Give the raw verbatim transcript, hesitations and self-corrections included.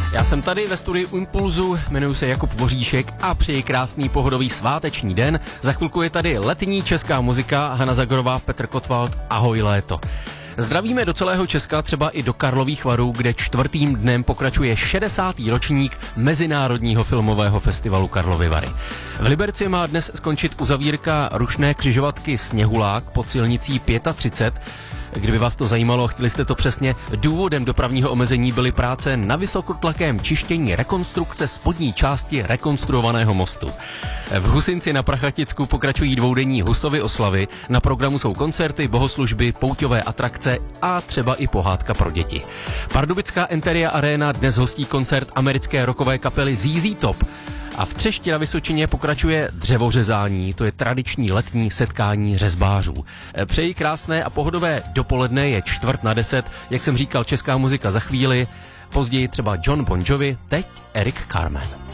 Já jsem tady ve studiu Impulzu, jmenuji se Jakub Voříšek a přeji krásný pohodový sváteční den. Za chvilku je tady letní česká muzika, Hana Zagorová, Petr Kotwald, ahoj léto. Zdravíme do celého Česka, třeba i do Karlových Varů, kde čtvrtým dnem pokračuje šedesátý ročník Mezinárodního filmového festivalu Karlovy Vary. V Liberci má dnes skončit uzavírka rušné křižovatky Sněhulák pod silnicí třicet pět. Kdyby vás to zajímalo, chtěli jste to přesně, důvodem dopravního omezení byly práce na vysokotlakém čištění rekonstrukce spodní části rekonstruovaného mostu. V Husinci na Prachaticku pokračují dvoudenní Husovy oslavy, na programu jsou koncerty, bohoslužby, pouťové atrakce a třeba i pohádka pro děti. Pardubická Enteria Arena dnes hostí koncert americké rockové kapely Z Z Top. A v Třešti na Vysočině pokračuje dřevořezání, to je tradiční letní setkání řezbářů. Přeji krásné a pohodové dopoledne, je čtvrt na deset, jak jsem říkal, česká muzika za chvíli, později třeba John Bon Jovi, teď Eric Carmen.